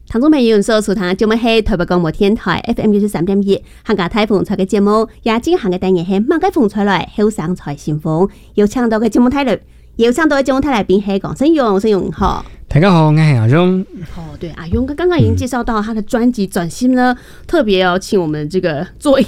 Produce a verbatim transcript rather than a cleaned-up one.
聽眾朋友所收聽節目係台北廣播電台 F M 九十三點一，客家台風采嘅節目，也進行嘅單元係馬街風采來後生采先鋒，有請到嘅節目台嚟，有請到嘅節目台嚟賓係講聲勇，聲勇好。 大家好，我係阿勇。 哦，對，阿勇哥剛剛已經介紹到他的專輯轉型呢，嗯、特別要請我們這個做